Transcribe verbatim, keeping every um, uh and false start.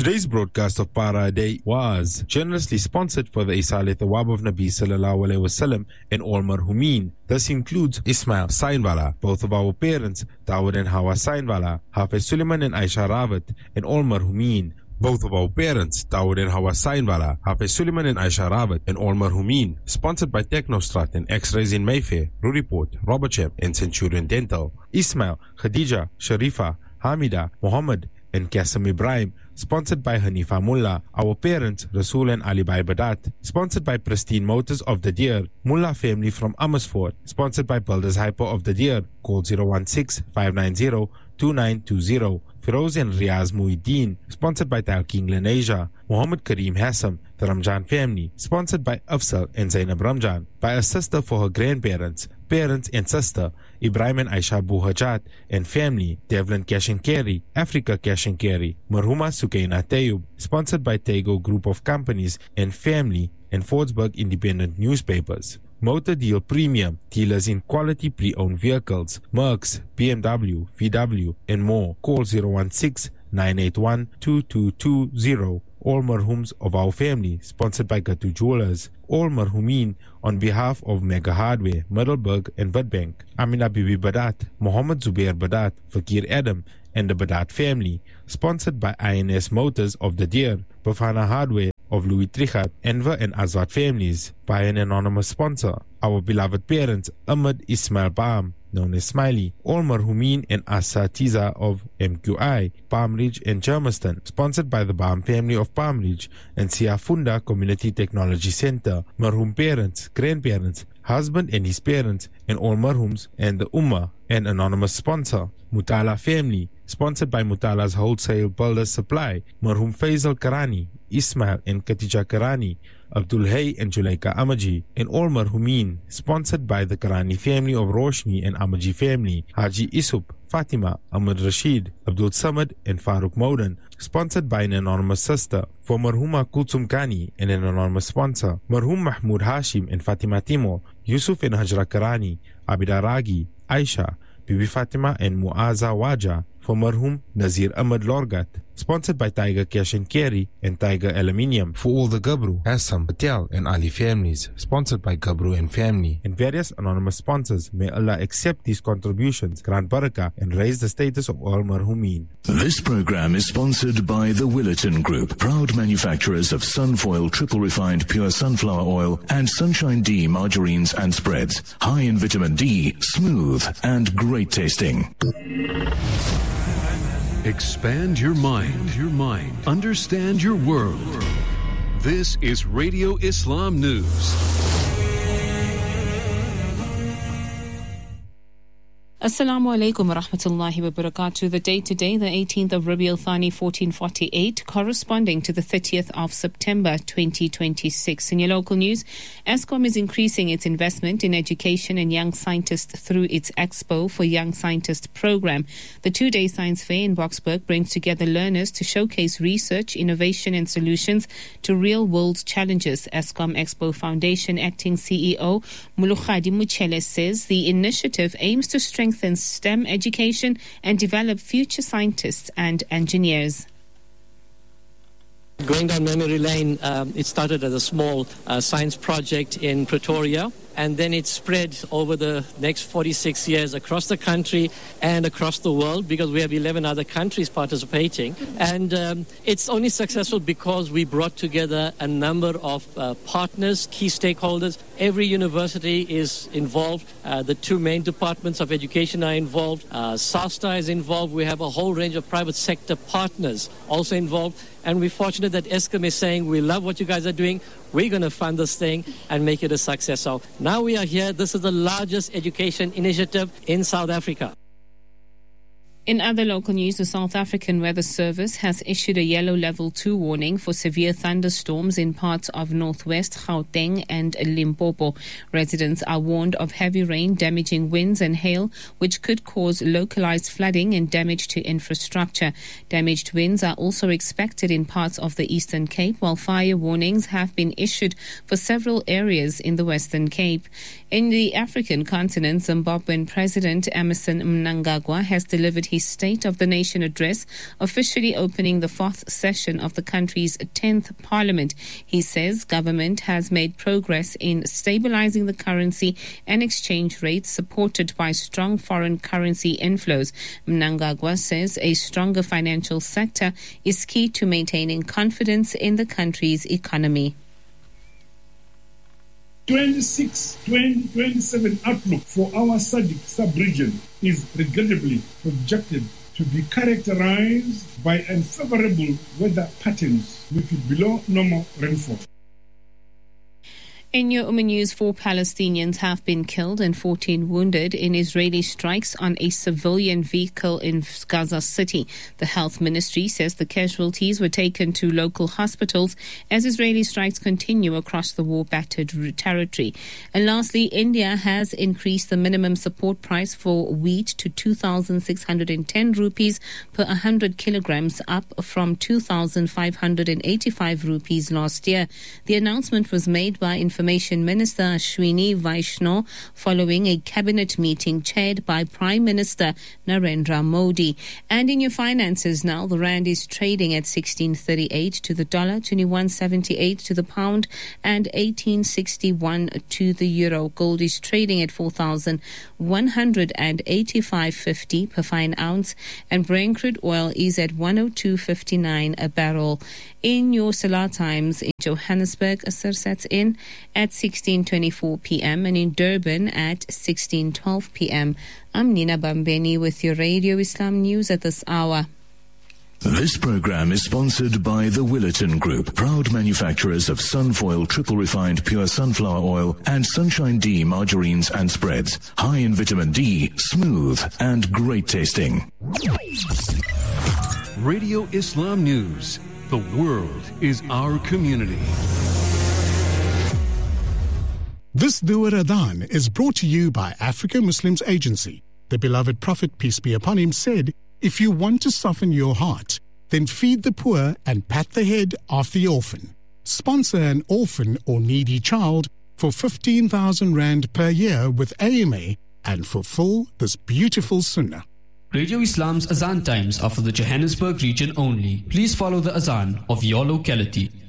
Today's broadcast of Para Day was generously sponsored for the Isale Thawab of Nabi Sallallahu Alaihi Wasallam and all marhumin. This includes Ismail Sainwala, both of our parents, Dawud and Hawa Sainwala, Hafiz Suleiman and Aisha Rawat, and all marhumin. Both of our parents, Dawud and Hawa Sainwala, Hafiz Suleiman and Aisha Rawat, and all marhumin. Sponsored by Technostrat and X-Rays in Mayfair, Ruriport, Robertsham, and Centurion Dental. Ismail, Khadija, Sharifa, Hamida, Muhammad, and Qasim Ibrahim. Sponsored by Hanifa Mullah, our parents, Rasul and Ali Bhai Badat. Sponsored by Pristine Motors of the Deer, Mullah family from Amersfoort. Sponsored by Builders Hyper of the Deer, call zero one six, five nine zero, two nine two zero. Firoz and Riaz Muhyiddin. Sponsored by Talking Lenasia. Muhammad Kareem Hassam, the Ramjan family. Sponsored by Afsal and Zainab Ramjan. By a sister for her grandparents, parents and sister, Ibrahim and Aisha Buhajat, and family, Devlin Cash and Carry, Africa Cash and Carry, Marhuma Sukaina Tayub. Sponsored by Tego Group of Companies and family, and Fordsburg Independent Newspapers. Motor Deal Premium, dealers in quality pre-owned vehicles, Mercs, B M W, V W, and more. Call zero one six, nine eight one, two two two zero. All marhums of our family, sponsored by Gatu Jewelers. All marhumin on behalf of Mega Hardware, Middleburg and Budbank. Amina Bibi Badat, Muhammad Zubair Badat, Fakir Adam, and the Badat family. Sponsored by I N S Motors of the Deer, Bafana Hardware of Louis Trichat, Enver and Azwat families. By an anonymous sponsor. Our beloved parents, Ahmad Ismail Baam, known as Smiley, all marhumin and Asatiza of M Q I, Palm Ridge and Germiston. Sponsored by the Baam family of Palm Ridge and Siafunda Community Technology Center. Marhum parents, grandparents, husband and his parents, and all marhums and the Ummah. An anonymous sponsor. Mutala family, sponsored by Mutala's Wholesale Builders Supply. Marhum Faisal Karani, Ismail and Katija Karani, Abdul Hay and Julaika Amaji, and all marhumin, sponsored by the Karani family of Roshni and Amaji family, Haji Isup, Fatima, Ahmad Rashid, Abdul Samad, and Farooq Maudan. Sponsored by an anonymous sister. For Marhuma Kulsum Kani and an anonymous sponsor. Marhum Mahmoud Hashim and Fatima Timor, Yusuf and Hajra Karani, Abida Ragi, Aisha, Bibi Fatima and Muaza Waja. For Marhum Nazir Ahmad Lorgat. Sponsored by Tiger Cash and Carry and Tiger Aluminium. For all the Gabru, Assam, Patel and Ali families. Sponsored by Gabru and family. And various anonymous sponsors. May Allah accept these contributions, grant barakah, and raise the status of all marhumin. This program is sponsored by the Willerton Group, proud manufacturers of Sunfoil triple refined pure sunflower oil and Sunshine D margarines and spreads. High in vitamin D, smooth and great tasting. Expand your mind, your mind. Understand your world. This is Radio Islam News. Assalamu alaikum wa rahmatullahi wa barakatuh. The date today, the eighteenth of Rabiul Thani fourteen forty-eight, corresponding to the thirtieth of September twenty twenty-six. In your local news, Eskom is increasing its investment in education and young scientists through its Expo for Young Scientists program. The two-day science fair in Boksburg brings together learners to showcase research, innovation and solutions to real-world challenges. Eskom Expo Foundation acting C E O Mulukhadi Muchele says the initiative aims to strengthen STEM education and develop future scientists and engineers. Going down memory lane, um, it started as a small uh, science project in Pretoria, and then it spread over the next forty-six years across the country and across the world, because we have eleven other countries participating. And um, it's only successful because we brought together a number of uh, partners, key stakeholders. Every university is involved. Uh, the two main departments of education are involved. Uh, SASTA is involved. We have a whole range of private sector partners also involved. And we're fortunate that Eskom is saying, we love what you guys are doing. We're going to fund this thing and make it a success. So now we are here. This is the largest education initiative in South Africa. In other local news, the South African Weather Service has issued a yellow level two warning for severe thunderstorms in parts of northwest Gauteng and Limpopo. Residents are warned of heavy rain, damaging winds and hail, which could cause localized flooding and damage to infrastructure. Damaged winds are also expected in parts of the Eastern Cape, while fire warnings have been issued for several areas in the Western Cape. In the African continent, Zimbabwean President Emmerson Mnangagwa has delivered his State of the Nation address, officially opening the fourth session of the country's tenth parliament. He says government has made progress in stabilizing the currency and exchange rates, supported by strong foreign currency inflows. Mnangagwa says a stronger financial sector is key to maintaining confidence in the country's economy. twenty-six twenty twenty-seven outlook for our S A D C sub-region is regrettably projected to be characterized by unfavorable weather patterns with below normal rainfall. In your Uma News, four Palestinians have been killed and fourteen wounded in Israeli strikes on a civilian vehicle in Gaza City. The health ministry says the casualties were taken to local hospitals as Israeli strikes continue across the war-battered territory. And lastly, India has increased the minimum support price for wheat to two thousand six hundred ten rupees per one hundred kilograms, up from two thousand five hundred eighty-five rupees last year. The announcement was made by Information Minister Ashwini Vaishnaw following a cabinet meeting chaired by Prime Minister Narendra Modi. And in your finances now, the rand is trading at sixteen thirty-eight to the dollar, twenty-one seventy-eight to the pound, and eighteen sixty-one to the euro. Gold is trading at four thousand one hundred eighty-five fifty per fine ounce, and Brent crude oil is at one oh two fifty-nine a barrel. In your Salah Times in Johannesburg, Asr sets in at sixteen twenty-four p.m. and in Durban at sixteen twelve p.m. I'm Nina Bambeni with your Radio Islam News at this hour. This program is sponsored by the Willerton Group, proud manufacturers of Sunfoil triple refined pure sunflower oil and Sunshine D margarines and spreads. High in vitamin D, smooth and great tasting. Radio Islam News. The world is our community. This Dua Adhan is brought to you by Africa Muslims Agency. The beloved Prophet, peace be upon him, said, "If you want to soften your heart, then feed the poor and pat the head of the orphan. Sponsor an orphan or needy child for fifteen thousand rand per year with A M A and fulfill this beautiful sunnah." Radio Islam's Azan times are for the Johannesburg region only. Please follow the Azan of your locality.